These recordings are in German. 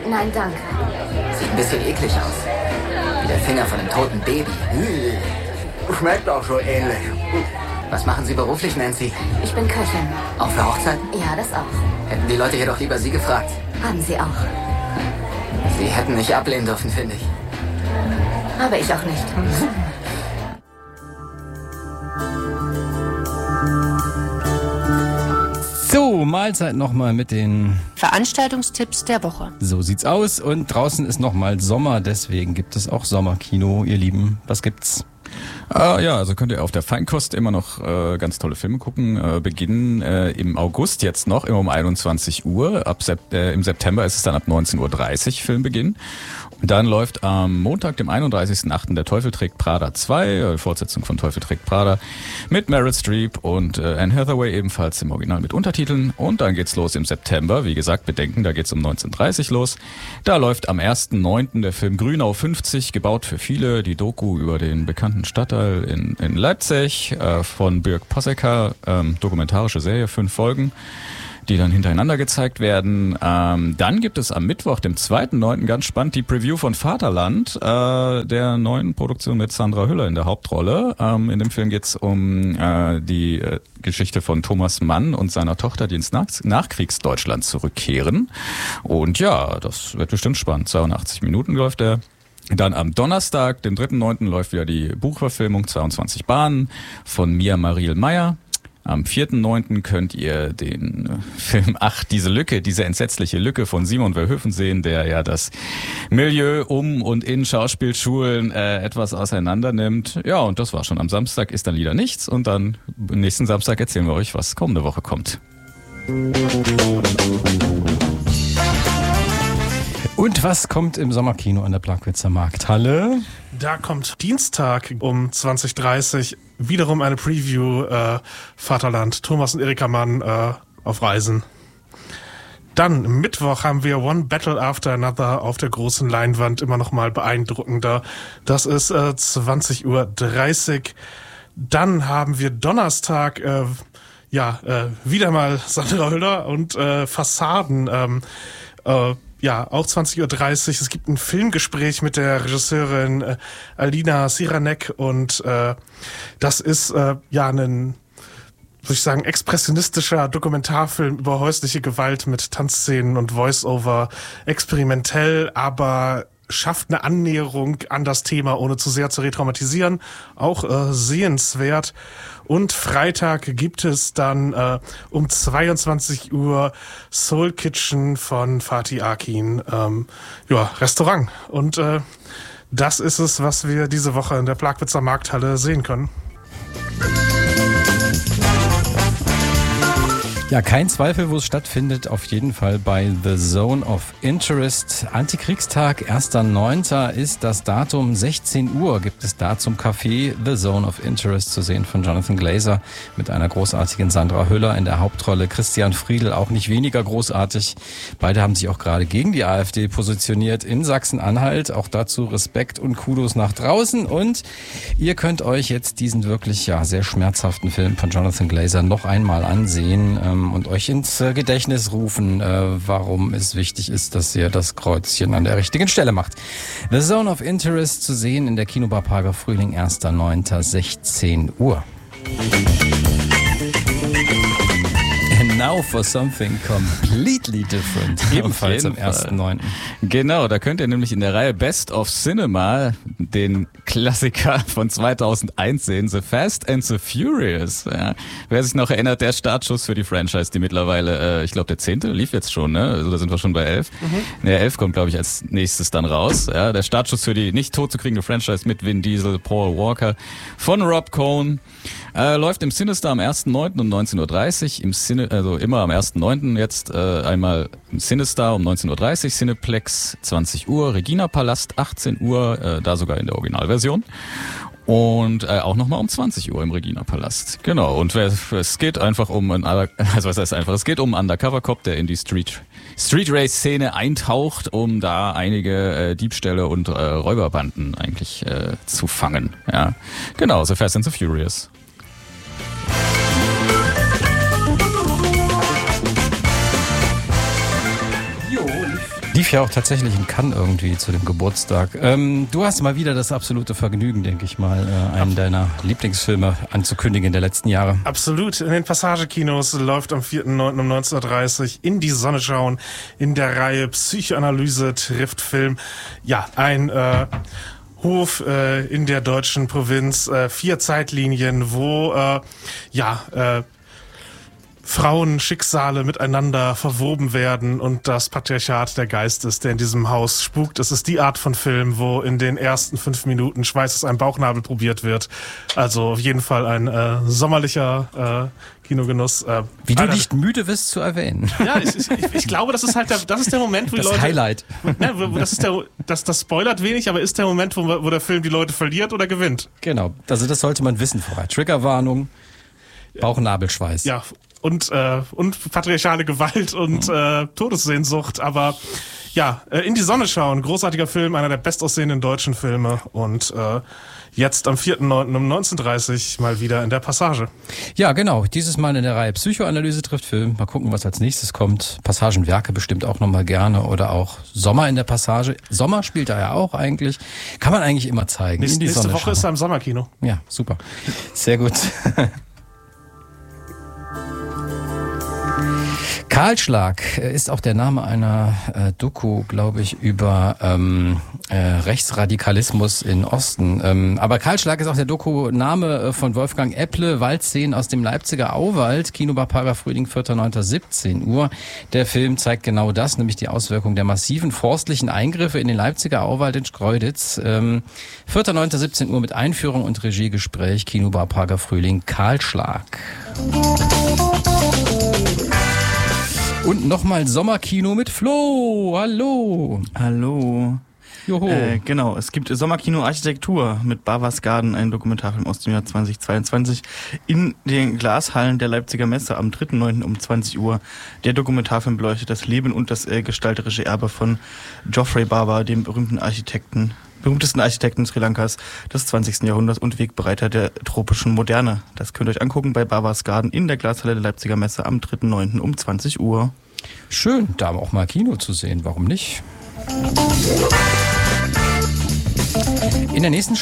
Nein, danke. Sieht ein bisschen eklig aus. Wie der Finger von einem toten Baby. Schmeckt auch so ähnlich. Was machen Sie beruflich, Nancy? Ich bin Köchin. Auch für Hochzeiten? Ja, das auch. Hätten die Leute hier doch lieber Sie gefragt. Haben Sie auch. Sie hätten nicht ablehnen dürfen, finde ich. Habe ich auch nicht. So, Mahlzeit nochmal mit den Veranstaltungstipps der Woche. So sieht's aus und draußen ist nochmal Sommer, deswegen gibt es auch Sommerkino, ihr Lieben. Was gibt's? Ja, also könnt ihr auf der Feinkost immer noch ganz tolle Filme gucken. Beginnen im August jetzt noch, immer um 21 Uhr. Im September ist es dann ab 19.30 Uhr Filmbeginn. Dann läuft am Montag, dem 31.08. der Teufel trägt Prada 2, Fortsetzung von Teufel trägt Prada, mit Meryl Streep und Anne Hathaway ebenfalls im Original mit Untertiteln. Und dann geht's los im September. Wie gesagt, bedenken, da geht's um 19.30 Uhr los. Da läuft am 1.09. der Film Grünau 50, gebaut für viele, die Doku über den bekannten Stadtteil in Leipzig von Birk Passecker, dokumentarische Serie, 5 Folgen, die dann hintereinander gezeigt werden. Dann gibt es am Mittwoch, dem 2.9. ganz spannend, die Preview von Vaterland, der neuen Produktion mit Sandra Hüller in der Hauptrolle. In dem Film geht es um die Geschichte von Thomas Mann und seiner Tochter, die ins Nachkriegsdeutschland zurückkehren. Und ja, das wird bestimmt spannend. 82 Minuten läuft der. Dann am Donnerstag, dem 3.9. läuft wieder die Buchverfilmung 22 Bahnen von Mia Mariel Meyer. Am 4.9. könnt ihr den Film Ach, diese entsetzliche Lücke von Simon Verhoeven sehen, der ja das Milieu um und in Schauspielschulen etwas auseinander nimmt. Ja, und das war schon. Am Samstag ist dann wieder nichts und dann nächsten Samstag erzählen wir euch, was kommende Woche kommt. Und was kommt im Sommerkino an der Plagwitzer Markthalle? Da kommt Dienstag um 20:30 wiederum eine Preview Vaterland. Thomas und Erika Mann auf Reisen. Dann Mittwoch haben wir One Battle After Another auf der großen Leinwand, immer noch mal beeindruckender. Das ist 20:30 Uhr. Dann haben wir Donnerstag wieder mal Sandra Hüller und Fassaden. Auch 20:30 Uhr. Es gibt ein Filmgespräch mit der Regisseurin Alina Siranek und das ist ein, würde ich sagen, expressionistischer Dokumentarfilm über häusliche Gewalt mit Tanzszenen und Voice-Over. Experimentell, aber schafft eine Annäherung an das Thema, ohne zu sehr zu retraumatisieren. Auch sehenswert. Und Freitag gibt es dann um 22 Uhr Soul Kitchen von Fatih Akin. Restaurant. Und das ist es, was wir diese Woche in der Plagwitzer Markthalle sehen können. Ja, kein Zweifel, wo es stattfindet, auf jeden Fall bei The Zone of Interest. Antikriegstag, 1.9. ist das Datum, 16 Uhr gibt es da zum Café The Zone of Interest zu sehen von Jonathan Glazer mit einer großartigen Sandra Hüller in der Hauptrolle, Christian Friedl auch nicht weniger großartig. Beide haben sich auch gerade gegen die AfD positioniert in Sachsen-Anhalt. Auch dazu Respekt und Kudos nach draußen. Und ihr könnt euch jetzt diesen wirklich sehr schmerzhaften Film von Jonathan Glazer noch einmal ansehen und euch ins Gedächtnis rufen, warum es wichtig ist, dass ihr das Kreuzchen an der richtigen Stelle macht. The Zone of Interest zu sehen in der Kinobar Prager Frühling, 1.9., 16 Uhr. And now for something completely different. Ebenfalls am 1.9. Genau, da könnt ihr nämlich in der Reihe Best of Cinema den Klassiker von 2001 sehen, The Fast and the Furious. Ja. Wer sich noch erinnert, der Startschuss für die Franchise, die mittlerweile, ich glaube der 10. lief jetzt schon, ne? Also da sind wir schon bei 11. Der 11 kommt, glaube ich, als nächstes dann raus. Ja, der Startschuss für die nicht totzukriegende Franchise mit Vin Diesel, Paul Walker von Rob Cohn. Läuft im Cinestar am 1.9. um 19.30 Uhr, also immer am 1.9. jetzt einmal im Cinestar um 19.30 Uhr, Cineplex 20 Uhr, Regina Palast 18 Uhr, da sogar in der Originalversion. Und auch nochmal um 20 Uhr im Regina Palast. Genau, und es geht einfach um es geht um einen Undercover-Cop, der in die Street Race-Szene eintaucht, um da einige Diebstähle und Räuberbanden eigentlich zu fangen. Ja, genau, The Fast and the Furious. Lief ja auch tatsächlich in Cannes irgendwie zu dem Geburtstag. Du hast mal wieder das absolute Vergnügen, denke ich mal, einen deiner Lieblingsfilme anzukündigen der letzten Jahre. Absolut. In den Passagekinos läuft am 4.9. um 19.30 Uhr In die Sonne schauen in der Reihe Psychoanalyse trifft Film. Ja, ein Hof in der deutschen Provinz, 4 Zeitlinien, wo Frauenschicksale miteinander verwoben werden und das Patriarchat der Geist ist, der in diesem Haus spukt. Es ist die Art von Film, wo in den ersten 5 Minuten Schweiß aus einem Bauchnabel probiert wird. Also auf jeden Fall ein sommerlicher Kinogenuss. Wie du nicht müde wirst zu erwähnen. Ja, ich glaube, das ist halt das ist der Moment, wo die Leute... Das Highlight. Ne, das spoilert wenig, aber ist der Moment, wo der Film die Leute verliert oder gewinnt. Genau, also das sollte man wissen vorher. Triggerwarnung, Bauchnabelschweiß. Ja, und patriarchale Gewalt und Todessehnsucht, aber ja, In die Sonne schauen, großartiger Film, einer der bestaussehenden deutschen Filme und jetzt am 4.9. um 19.30 Uhr mal wieder in der Passage. Ja, genau, dieses Mal in der Reihe Psychoanalyse trifft Film. Mal gucken, was als nächstes kommt. Passagenwerke bestimmt auch nochmal gerne oder auch Sommer in der Passage. Sommer spielt er ja auch eigentlich. Kann man eigentlich immer zeigen. Nächste Woche ist er im Sommerkino. Ja, super. Sehr gut. Kahlschlag ist auch der Name einer Doku, glaube ich, über Rechtsradikalismus in Osten. Aber Kahlschlag ist auch der Doku-Name von Wolfgang Epple, Waldszenen aus dem Leipziger Auwald, Kinobar Parer Frühling, 4.9. 17 Uhr. Der Film zeigt genau das, nämlich die Auswirkungen der massiven forstlichen Eingriffe in den Leipziger Auwald in Schkeuditz. 4.9. 17 Uhr mit Einführung und Regiegespräch, Kinobar Parer Frühling, Kahlschlag. Und nochmal Sommerkino mit Flo. Hallo. Hallo. Joho. Genau, es gibt Sommerkino Architektur mit Bavars Garden, ein Dokumentarfilm aus dem Jahr 2022 in den Glashallen der Leipziger Messe am 3.9. um 20 Uhr. Der Dokumentarfilm beleuchtet das Leben und das gestalterische Erbe von Geoffrey Bawa, dem berühmtesten Architekten Sri Lankas des 20. Jahrhunderts und Wegbereiter der tropischen Moderne. Das könnt ihr euch angucken bei Bavars Garden in der Glashalle der Leipziger Messe am 3.9. um 20 Uhr. Schön, da auch mal Kino zu sehen, warum nicht? In der nächsten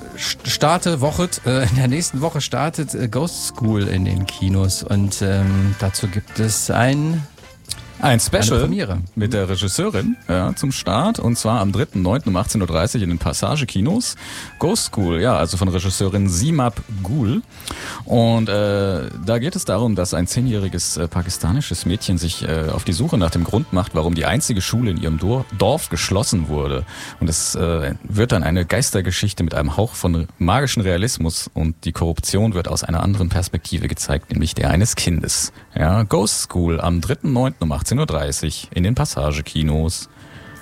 Woche startet Ghost School in den Kinos und dazu gibt es ein Special mit der Regisseurin zum Start und zwar am 3.9. um 18.30 Uhr in den Passage-Kinos. Ghost School, ja, also von Regisseurin Simab Gul. Und da geht es darum, dass ein 10-jähriges pakistanisches Mädchen sich auf die Suche nach dem Grund macht, warum die einzige Schule in ihrem Dorf geschlossen wurde. Und es wird dann eine Geistergeschichte mit einem Hauch von magischem Realismus und die Korruption wird aus einer anderen Perspektive gezeigt, nämlich der eines Kindes. Ja, Ghost School am 3.9. um 18.30 Uhr in den Passagekinos.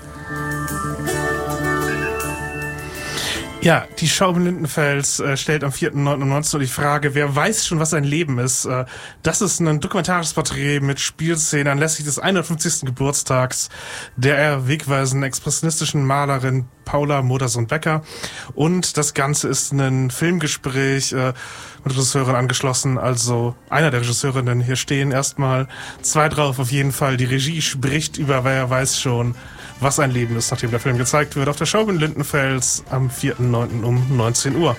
Ja, die Schauben Lindenfels stellt am 4.9. um 19 Uhr die Frage, wer weiß schon, was ein Leben ist? Das ist ein dokumentarisches Porträt mit Spielszenen anlässlich des 51. Geburtstags der wegweisenden expressionistischen Malerin Paula Modersohn-Becker. Und das Ganze ist ein Filmgespräch mit Regisseurin angeschlossen, also einer der Regisseurinnen. Hier stehen erstmal 2 drauf, auf jeden Fall. Die Regie spricht über wer weiß schon, was ein Leben ist, nachdem der Film gezeigt wird, auf der Schaukel Lindenfels am 4.9. um 19 Uhr.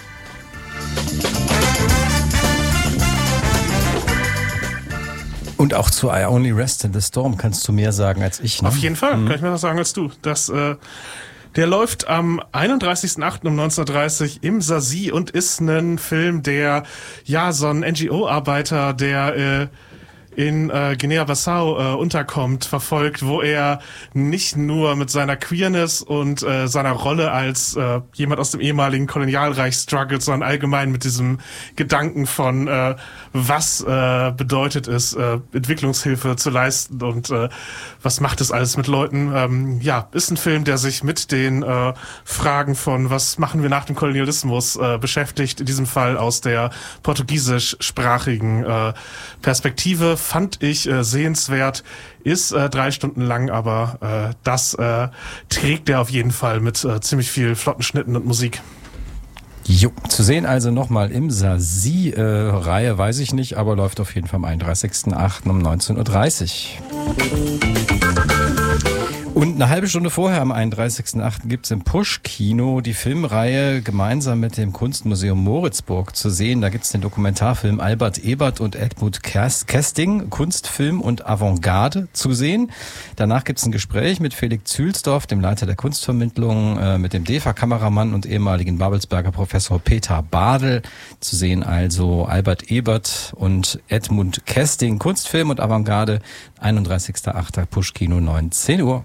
Und auch zu I Only Rest in the Storm kannst du mehr sagen als ich, ne? Auf jeden Fall, kann ich mehr sagen als du. Der läuft am 31.8. um 19.30 Uhr im Sasi und ist ein Film, der, ja, so ein NGO-Arbeiter, der in Guinea-Bissau unterkommt, verfolgt, wo er nicht nur mit seiner Queerness und seiner Rolle als jemand aus dem ehemaligen Kolonialreich struggelt, sondern allgemein mit diesem Gedanken von was bedeutet es, Entwicklungshilfe zu leisten und was macht es alles mit Leuten. Ja, ist ein Film, der sich mit den Fragen von was machen wir nach dem Kolonialismus beschäftigt, in diesem Fall aus der portugiesischsprachigen Perspektive. Fand ich sehenswert, ist 3 Stunden lang, aber das trägt er auf jeden Fall mit ziemlich viel flotten Schnitten und Musik. Jo, zu sehen also nochmal im Sasi-Reihe, weiß ich nicht, aber läuft auf jeden Fall am 31.8. um 19.30 Uhr. Und eine halbe Stunde vorher, am 31.08., gibt's im Push-Kino die Filmreihe gemeinsam mit dem Kunstmuseum Moritzburg zu sehen. Da gibt's den Dokumentarfilm Albert Ebert und Edmund Kesting, Kunstfilm und Avantgarde zu sehen. Danach gibt's ein Gespräch mit Felix Zühlsdorf, dem Leiter der Kunstvermittlung, mit dem DEFA-Kameramann und ehemaligen Babelsberger Professor Peter Badel zu sehen. Also Albert Ebert und Edmund Kesting, Kunstfilm und Avantgarde, 31.08. Push-Kino, 19 Uhr.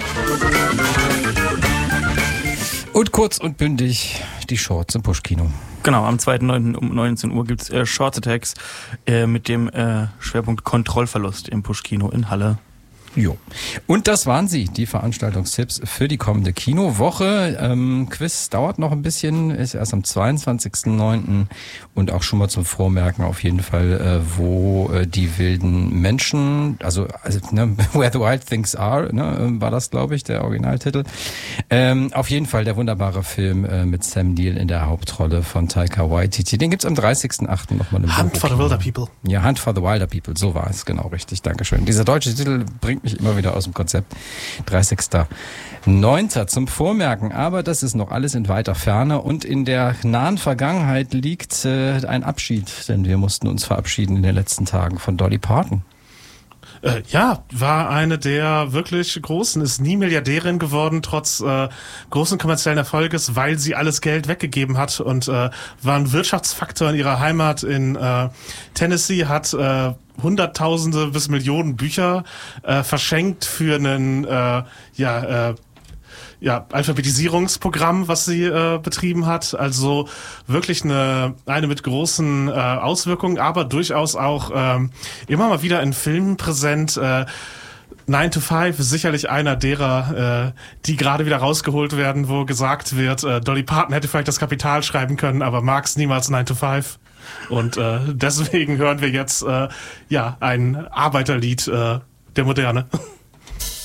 Und kurz und bündig die Shorts im Push-Kino. Genau, am 2.9. um 19 Uhr gibt's Short Attacks mit dem Schwerpunkt Kontrollverlust im Push-Kino in Halle. Jo. Und das waren sie, die Veranstaltungstipps für die kommende Kinowoche. Quiz dauert noch ein bisschen, ist erst am 22.09. und auch schon mal zum Vormerken auf jeden Fall, wo die wilden Menschen, also Where the Wild Things Are, war das, glaube ich, der Originaltitel. Auf jeden Fall der wunderbare Film mit Sam Neill in der Hauptrolle von Taika Waititi. Den gibt's am 30.08. nochmal im Hunt for the Wilder People. Ja, Hunt for the Wilder People, so war es, genau, richtig, Dankeschön. Dieser deutsche Titel bringt mich immer wieder aus dem Konzept. 30.09. zum Vormerken. Aber das ist noch alles in weiter Ferne und in der nahen Vergangenheit liegt ein Abschied, denn wir mussten uns verabschieden in den letzten Tagen von Dolly Parton. Ja, war eine der wirklich großen, ist nie Milliardärin geworden, trotz großen kommerziellen Erfolges, weil sie alles Geld weggegeben hat und war ein Wirtschaftsfaktor in ihrer Heimat in Tennessee, hat Hunderttausende bis Millionen Bücher verschenkt für einen Alphabetisierungsprogramm, was sie betrieben hat. Also wirklich eine mit großen Auswirkungen, aber durchaus auch immer mal wieder in Filmen präsent. 9 to 5 ist sicherlich einer derer, die gerade wieder rausgeholt werden, wo gesagt wird, Dolly Parton hätte vielleicht das Kapital schreiben können, aber mag's niemals 9 to 5. Und deswegen hören wir jetzt ein Arbeiterlied der Moderne.